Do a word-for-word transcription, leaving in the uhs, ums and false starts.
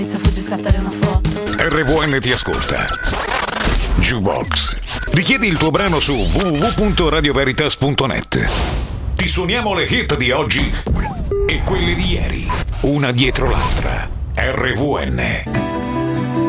Inizia a fuggi scattare una foto. R V N ti ascolta. Jukebox. Richiedi il tuo brano su w w w punto radio veritas punto net. Ti suoniamo le hit di oggi e quelle di ieri, una dietro l'altra. R V N.